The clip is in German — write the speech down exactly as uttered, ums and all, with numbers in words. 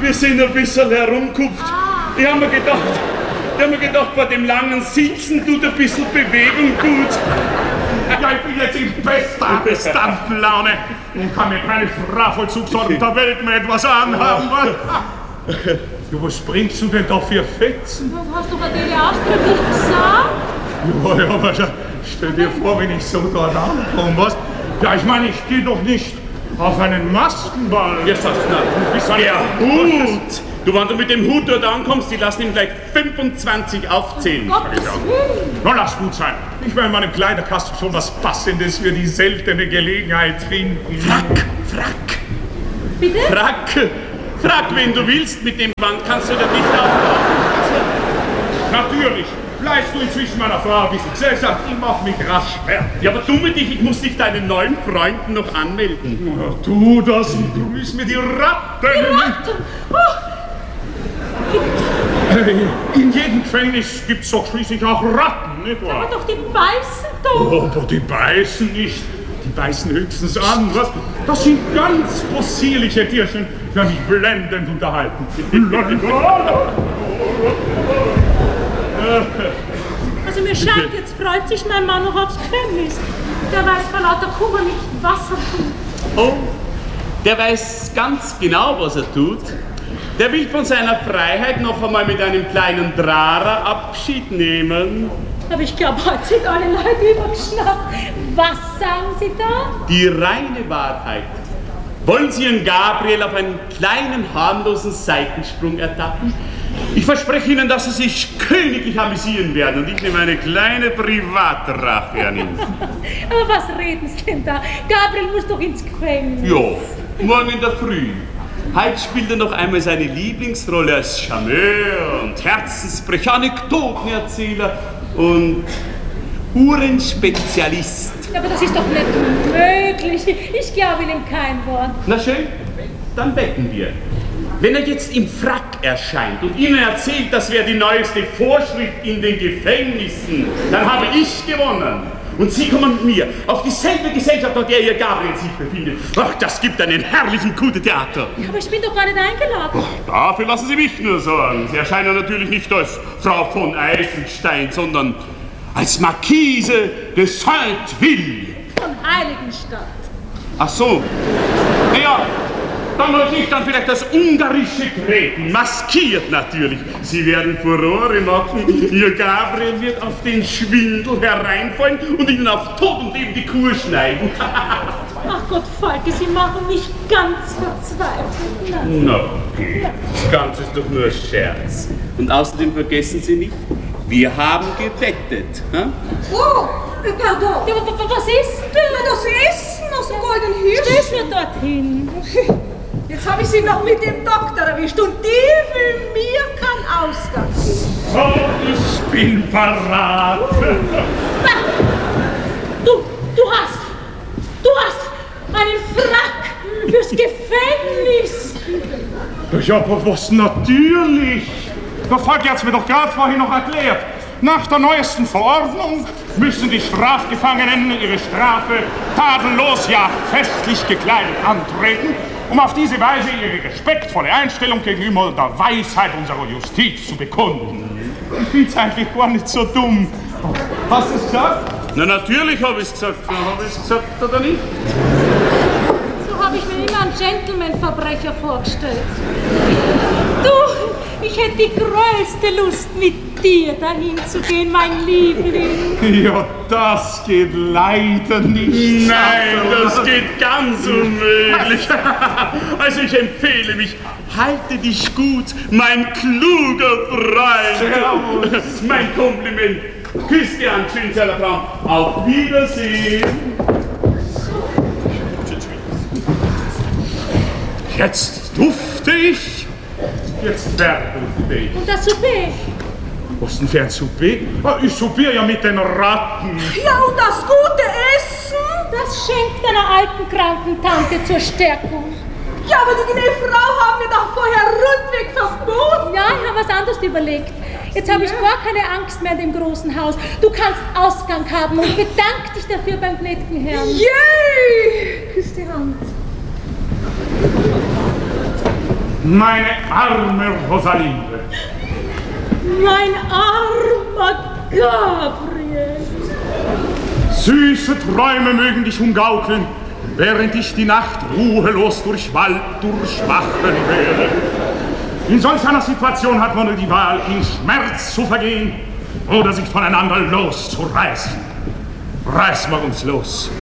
wir sind ein bisschen herumgekupft. Ah. Ich hab mir gedacht, ich hab mir gedacht, bei dem langen Sitzen tut ein bisschen Bewegung gut. Ja, ich bin jetzt in bester Arrestantenlaune und kann mir keine Strafvollzugsorten der Welt mehr etwas anhaben. Du, was bringst du denn da für Fetzen? Hast du Cordelia ausdrücklich gesagt? Ja, ja, aber stell dir vor, wenn ich so dort ankomme, was? Ja, ich meine, ich gehe doch nicht auf einen Maskenball. Ja, sagst du, na, der Hut! Du, wenn du mit dem Hut dort ankommst, die lassen ihm gleich fünfundzwanzig aufzählen. Gott, na, lass gut sein. Ich werde in meinem Kleiderkasten schon was Passendes für die seltene Gelegenheit finden. Frack, Frack. Bitte? Frack. Frag, wen du willst, mit dem Band kannst du da nicht auflaufen. Natürlich. Bleibst du inzwischen meiner Frau ein bisschen Gesellschaft, ich mach mich rasch fertig. Ja, aber du mit dich, ich muss dich deinen neuen Freunden noch anmelden. Ja, tu das und du bist mir die Ratten. Die Ratten? Oh. In jedem Gefängnis gibt's doch schließlich auch Ratten, nicht wahr? Aber doch, die beißen doch. Oh, aber die beißen nicht. Die beißen höchstens an, was? Das sind ganz possierliche Tierchen, die mich blendend unterhalten. Also mir scheint, jetzt freut sich mein Mann noch aufs Gefängnis. Der weiß vor lauter Kummer nicht, was er tut. Oh, der weiß ganz genau, was er tut. Der will von seiner Freiheit noch einmal mit einem kleinen Drara Abschied nehmen. Aber ich glaube, heute sind alle Leute übergeschnappt. Was sagen Sie da? Die reine Wahrheit. Wollen Sie Ihren Gabriel auf einen kleinen, harmlosen Seitensprung ertappen? Ich verspreche Ihnen, dass Sie sich königlich amüsieren werden und ich nehme eine kleine Privatrache an ihn. Aber was reden Sie denn da? Gabriel muss doch ins Gefängnis. Ja, morgen in der Früh. Heute spielt er noch einmal seine Lieblingsrolle als Charmeur und Herzensbrecher, Anekdotenerzähler und Uhrenspezialist. Aber das ist doch nicht möglich. Ich glaube Ihnen kein Wort. Na schön, dann wetten wir. Wenn er jetzt im Frack erscheint und Ihnen erzählt, das wäre die neueste Vorschrift in den Gefängnissen, dann habe ich gewonnen. Und Sie kommen mit mir auf dieselbe Gesellschaft, auf der Ihr Gabriel sich befindet. Ach, das gibt einen herrlichen Coup de Theater. Aber ich bin doch gar nicht eingeladen. Ach, dafür lassen Sie mich nur sorgen. Sie erscheinen natürlich nicht als Frau von Eisenstein, sondern als Marquise de Sainte-Ville. Von Heiligenstadt. Ach so. Naja, dann wollte ich dann vielleicht das ungarische Treten, maskiert natürlich. Sie werden Furore machen. Ihr Gabriel wird auf den Schwindel hereinfallen und Ihnen auf Tod und Leben die Kur schneiden. Ach Gott, Falke, Sie machen mich ganz verzweifelt. Na, okay. Das Ganze ist doch nur ein Scherz. Und außerdem vergessen Sie nicht, wir haben gewettet. Hm? Oh, pardon. Ja, aber was ist denn? Das Essen aus dem Goldenen Hirsch. Stell mir dorthin. Jetzt habe ich Sie noch mit dem Doktor erwischt und die für mir kein Ausgang. So, ich bin parat. Du, du hast, du hast einen Frack fürs Gefängnis. Ja, aber was natürlich? Der Falk hat es mir doch gerade vorhin noch erklärt. Nach der neuesten Verordnung müssen die Strafgefangenen ihre Strafe tadellos, ja festlich gekleidet antreten, um auf diese Weise ihre respektvolle Einstellung gegenüber der Weisheit unserer Justiz zu bekunden. Ich finde es eigentlich gar nicht so dumm. Hast du es gesagt? Na, natürlich habe ich es gesagt. Habe ich es gesagt oder nicht? So habe ich mir immer einen Gentleman-Verbrecher vorgestellt. Du, ich hätte die größte Lust, mit dir dahin zu gehen, mein Liebling. Ja, das geht leider nicht. Nein, das geht ganz unmöglich. Also ich empfehle mich, halte dich gut, mein kluger Freund. Servus. Mein Kompliment. Küss die Hand, schönster Frau. Auf Wiedersehen. Jetzt dufte ich, jetzt werdufte ich. Und das Souper? Was ist denn für ein Souper? Ah, ich soupiere ja mit den Ratten. Ja, und das gute Essen? Das schenkt deiner alten kranken Tante zur Stärkung. Ja, aber die gnädige Frau haben mir doch vorher rundweg verboten. Ja, ich habe was anderes überlegt. Jetzt habe ich gar keine Angst mehr in dem großen Haus. Du kannst Ausgang haben und bedank dich dafür beim gnädigen Herrn. Yay! Küss die Hand. Meine arme Rosalinde. Mein armer Gabriel. Süße Träume mögen dich umgaukeln, während ich die Nacht ruhelos durch Wald durchwachen werde. In solch einer Situation hat man nur die Wahl, in Schmerz zu vergehen oder sich voneinander loszureißen. Reißen wir uns los.